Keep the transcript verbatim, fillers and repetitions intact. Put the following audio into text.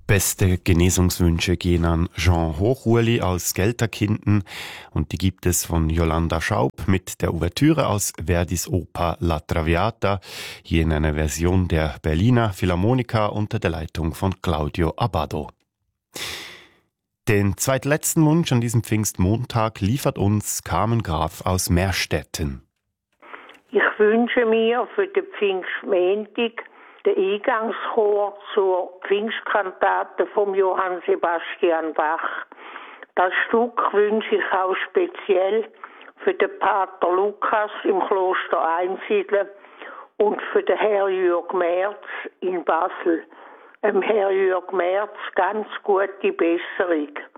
Beste Genesungswünsche gehen an Jean Hochuli aus Gelterkinden und die gibt es von Jolanda Schaub mit der Ouvertüre aus Verdis Oper La Traviata, hier in einer Version der Berliner Philharmoniker unter der Leitung von Claudio Abbado. Den zweitletzten Wunsch an diesem Pfingstmontag liefert uns Carmen Graf aus Meerstetten. Ich wünsche mir für den Pfingstmontag den Eingangschor zur Pfingstkantate vom Johann Sebastian Bach. Das Stück wünsche ich auch speziell für den Pater Lukas im Kloster Einsiedeln und für den Herr Jürg Merz in Basel. Dem Herr Jürg Merz ganz gute Besserung.